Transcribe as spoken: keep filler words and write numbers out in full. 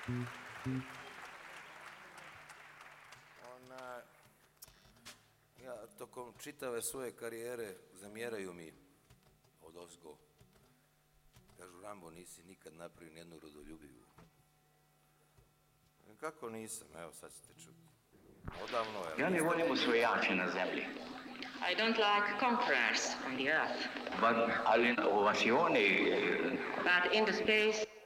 Ona, ja tokom čitave svoje karijere zamjeraju mi od ozgo. Kažu, Rambo, nisi nikad napravio nijednu rodoljubivu. Kako nisam? Evo, sad ćete čuti. Odavno je. Ja ne volim osvojače na zemlji. I don't like conquerors on the earth. But, ali ovacioni... But in the space...